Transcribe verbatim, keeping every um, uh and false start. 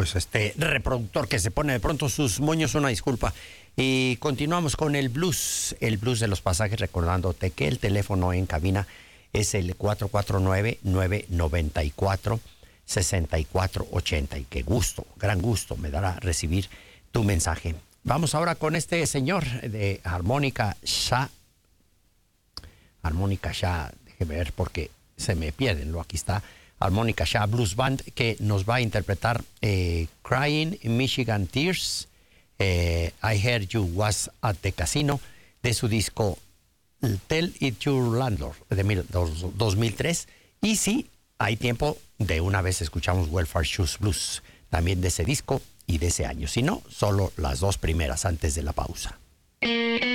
pues este reproductor que se pone de pronto sus moños, una disculpa. Y continuamos con el blues, el blues de los pasajes, recordándote que el teléfono en cabina es el cuatro cuatro nueve, nueve nueve cuatro, seis cuatro ocho cero. Y qué gusto, gran gusto me dará recibir tu mensaje. Vamos ahora con este señor de Armónica Shah. Armónica Shah, déjeme ver porque se me pierden, lo aquí está. Armónica Shah Blues Band, que nos va a interpretar eh, Crying in Michigan Tears, eh, I Heard You Was at the Casino, de su disco Tell It Your Landlord, de mil, dos, dos mil tres. Y si hay tiempo, de una vez escuchamos Welfare Shoes Blues, también de ese disco y de ese año. Si no, solo las dos primeras antes de la pausa.